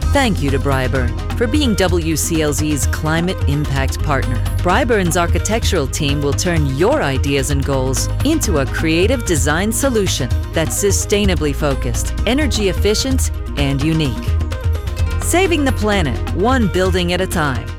Thank you to Bryburn for being WCLZ's climate impact partner. Bryburn's architectural team will turn your ideas and goals into a creative design solution that's sustainably focused, energy efficient, and unique. Saving the planet, one building at a time.